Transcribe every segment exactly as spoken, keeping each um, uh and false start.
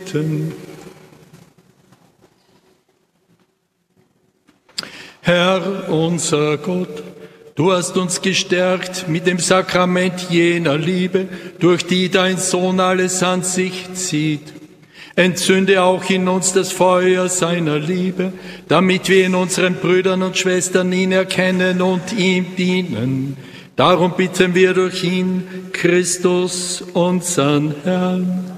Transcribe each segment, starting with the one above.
Herr unser Gott, du hast uns gestärkt mit dem Sakrament jener Liebe, durch die dein Sohn alles an sich zieht. Entzünde auch in uns das Feuer seiner Liebe, damit wir in unseren Brüdern und Schwestern ihn erkennen und ihm dienen. Darum bitten wir durch ihn, Christus, unseren Herrn.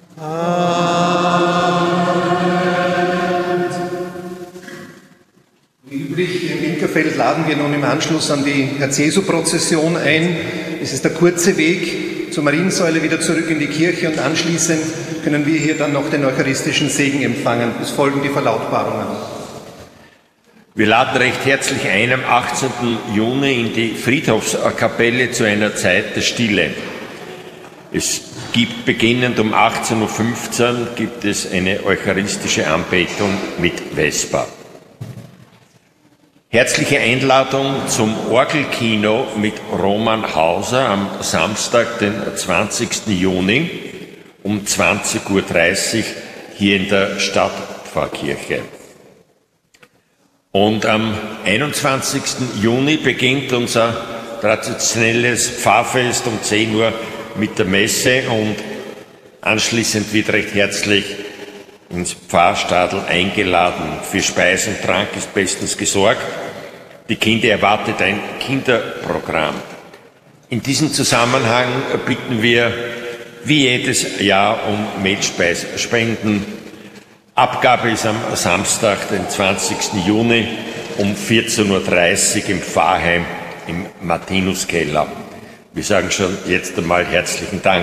Amen. Wie üblich im Winkelfeld laden wir nun im Anschluss an die Herz-Jesu-Prozession ein. Es ist der kurze Weg zur Mariensäule wieder zurück in die Kirche und anschließend können wir hier dann noch den eucharistischen Segen empfangen. Es folgen die Verlautbarungen. Wir laden recht herzlich ein am achtzehnten Juni in die Friedhofskapelle zu einer Zeit der Stille. Es gibt beginnend um achtzehn Uhr fünfzehn gibt es eine eucharistische Anbetung mit Vesper. Herzliche Einladung zum Orgelkino mit Roman Hauser am Samstag, den zwanzigsten Juni um zwanzig Uhr dreißig hier in der Stadtpfarrkirche. Und am einundzwanzigsten Juni beginnt unser traditionelles Pfarrfest um zehn Uhr mit der Messe und anschließend wird recht herzlich ins Pfarrstadel eingeladen. Für Speis und Trank ist bestens gesorgt. Die Kinder erwartet ein Kinderprogramm. In diesem Zusammenhang bitten wir wie jedes Jahr um Mehlspeisspenden. Abgabe ist am Samstag, den zwanzigsten Juni um vierzehn Uhr dreißig im Pfarrheim im Martinuskeller. Wir sagen schon jetzt einmal herzlichen Dank.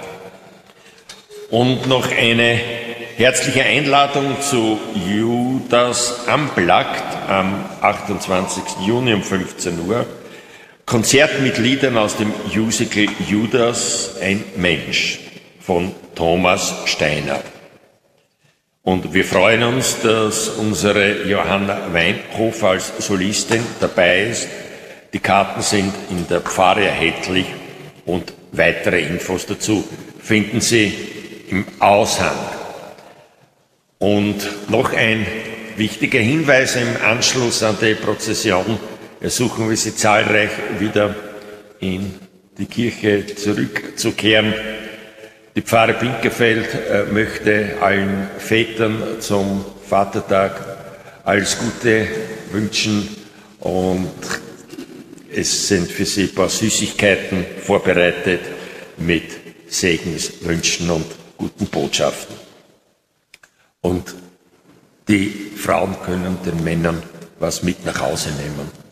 Und noch eine herzliche Einladung zu Judas Unplugged am achtundzwanzigsten Juni um fünfzehn Uhr. Konzert mit Liedern aus dem Musical Judas, ein Mensch von Thomas Steiner. Und wir freuen uns, dass unsere Johanna Weinhofer als Solistin dabei ist. Die Karten sind in der Pfarre erhältlich und weitere Infos dazu finden Sie im Aushang. Und noch ein wichtiger Hinweis im Anschluss an die Prozession: Ersuchen wir Sie zahlreich wieder in die Kirche zurückzukehren. Die Pfarre Binkerfeld äh, möchte allen Vätern zum Vatertag alles Gute wünschen und es sind für Sie ein paar Süßigkeiten vorbereitet mit Segenswünschen und guten Botschaften. Und die Frauen können den Männern was mit nach Hause nehmen.